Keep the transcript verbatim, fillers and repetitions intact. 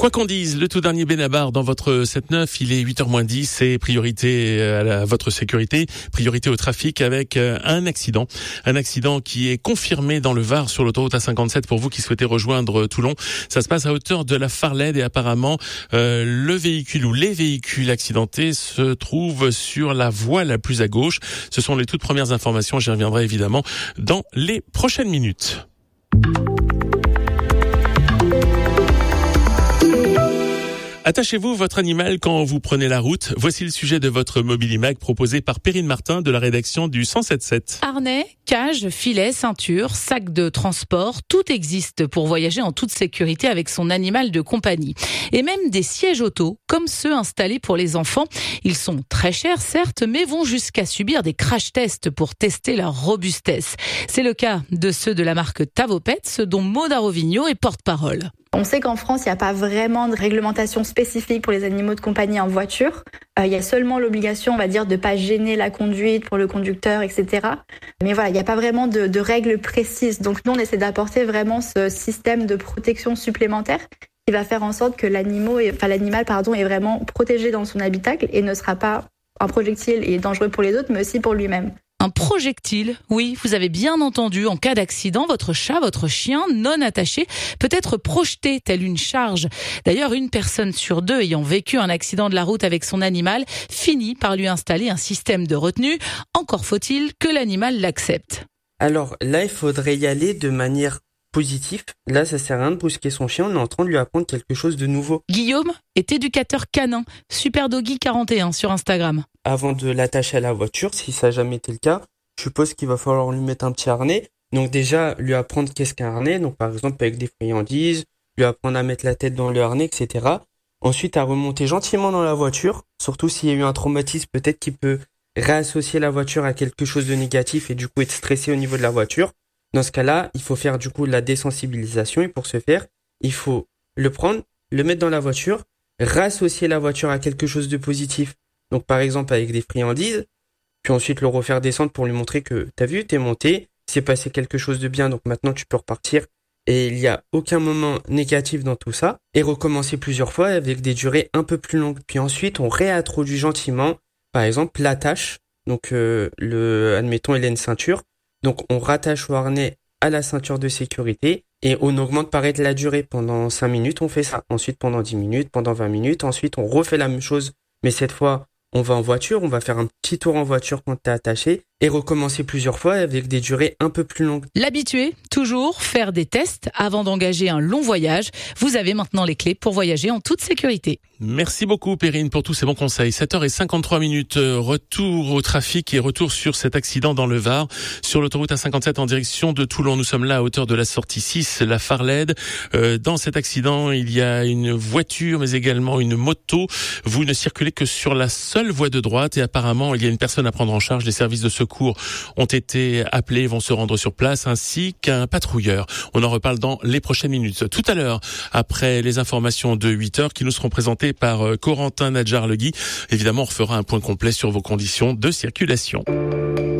Quoi qu'on dise, le tout dernier Benabar dans votre sept neuf, il est huit heures moins dix, c'est priorité à, la, à votre sécurité, priorité au trafic avec un accident. Un accident qui est confirmé dans le Var sur l'autoroute A cinquante-sept pour vous qui souhaitez rejoindre Toulon. Ça se passe à hauteur de la Farled et apparemment euh, le véhicule ou les véhicules accidentés se trouvent sur la voie la plus à gauche. Ce sont les toutes premières informations, j'y reviendrai évidemment dans les prochaines minutes. Attachez-vous votre animal quand vous prenez la route. Voici le sujet de votre Mobilimag proposé par Perrine Martin de la rédaction du cent sept sept. Harnais, cage, filet, ceinture, sac de transport, tout existe pour voyager en toute sécurité avec son animal de compagnie. Et même des sièges auto, comme ceux installés pour les enfants. Ils sont très chers, certes, mais vont jusqu'à subir des crash tests pour tester leur robustesse. C'est le cas de ceux de la marque Tavopets, dont Maud Arovigno est porte-parole. On sait qu'en France, il n'y a pas vraiment de réglementation spécifique pour les animaux de compagnie en voiture. Euh, il y a seulement l'obligation, on va dire, de ne pas gêner la conduite pour le conducteur, et cetera. Mais voilà, il n'y a pas vraiment de, de règles précises. Donc nous, on essaie d'apporter vraiment ce système de protection supplémentaire qui va faire en sorte que l'animal, est, enfin, l'animal pardon, est vraiment protégé dans son habitacle et ne sera pas un projectile et dangereux pour les autres, mais aussi pour lui-même. Un projectile, oui, vous avez bien entendu. En cas d'accident, votre chat, votre chien non attaché peut être projeté telle une charge. D'ailleurs, une personne sur deux ayant vécu un accident de la route avec son animal finit par lui installer un système de retenue. Encore faut-il que l'animal l'accepte. Alors là, il faudrait y aller de manière positive. Là, ça sert à rien de brusquer son chien, on est en train de lui apprendre quelque chose de nouveau. Guillaume est éducateur canin, Superdoggy quarante et un sur Instagram. Avant de l'attacher à la voiture, si ça n'a jamais été le cas, je suppose qu'il va falloir lui mettre un petit harnais. Donc déjà, lui apprendre qu'est-ce qu'un harnais, donc par exemple avec des friandises, lui apprendre à mettre la tête dans le harnais, et cetera. Ensuite, à remonter gentiment dans la voiture, surtout s'il y a eu un traumatisme, peut-être qu'il peut réassocier la voiture à quelque chose de négatif et du coup être stressé au niveau de la voiture. Dans ce cas-là, il faut faire du coup de la désensibilisation et pour ce faire, il faut le prendre, le mettre dans la voiture, réassocier la voiture à quelque chose de positif. Donc par exemple avec des friandises, puis ensuite le refaire descendre pour lui montrer que t'as vu, t'es monté, c'est passé quelque chose de bien, donc maintenant tu peux repartir. Et il n'y a aucun moment négatif dans tout ça. Et recommencer plusieurs fois avec des durées un peu plus longues. Puis ensuite on réintroduit gentiment, par exemple l'attache. Donc euh, le, admettons il a une ceinture. Donc on rattache le harnais à la ceinture de sécurité et on augmente pareil de la durée. Pendant cinq minutes, on fait ça. Ensuite pendant dix minutes, pendant vingt minutes. Ensuite on refait la même chose. Mais cette fois, on va en voiture, on va faire un petit tour en voiture quand t'es attaché et recommencer plusieurs fois avec des durées un peu plus longues. L'habitué, toujours faire des tests avant d'engager un long voyage. Vous avez maintenant les clés pour voyager en toute sécurité. Merci beaucoup Perrine pour tous ces bons conseils. sept heures cinquante-trois minutes, retour au trafic et retour sur cet accident dans le Var, sur l'autoroute A cinquante-sept en direction de Toulon. Nous sommes là à hauteur de la sortie six, la Farled. Euh, dans cet accident, il y a une voiture mais également une moto. Vous ne circulez que sur la seule voie de droite et apparemment il y a une personne à prendre en charge. Les services de secours ont été appelés, vont se rendre sur place ainsi qu'un patrouilleur. On en reparle dans les prochaines minutes. Tout à l'heure, après les informations de huit heures qui nous seront présentées par Corentin Nadjar-Legui. Évidemment, on refera un point complet sur vos conditions de circulation.